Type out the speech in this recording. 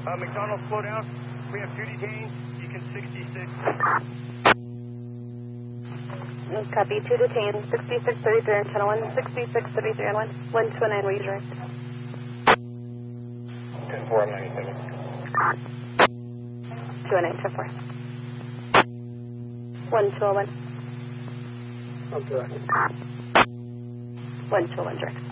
McDonald, slow down. We have two detained. Beacon 66. Copy, two detained, 6633 on channel 1, 6633 on 129, where you direct. 10-4, I'm 97. 219, 10-4. 1201. 1201 direct.